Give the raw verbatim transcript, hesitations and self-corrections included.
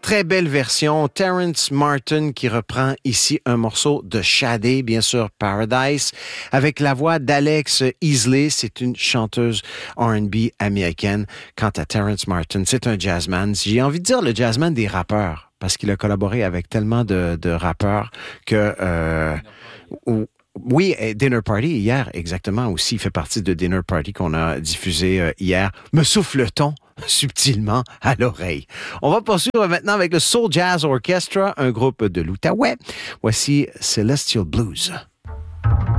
Très belle version. Terrence Martin qui reprend ici un morceau de Sade, bien sûr, Paradise, avec la voix d'Alex Easley. C'est une chanteuse R and B américaine. Quant à Terrence Martin, c'est un jazzman. J'ai envie de dire le jazzman des rappeurs, parce qu'il a collaboré avec tellement de, de rappeurs que... Euh, ou, oui, Dinner Party hier, exactement, aussi. Il fait partie de Dinner Party qu'on a diffusé euh, hier. Me souffle-t-on subtilement à l'oreille. On va poursuivre maintenant avec le Soul Jazz Orchestra, un groupe de l'Outaouais. Voici Celestial Blues.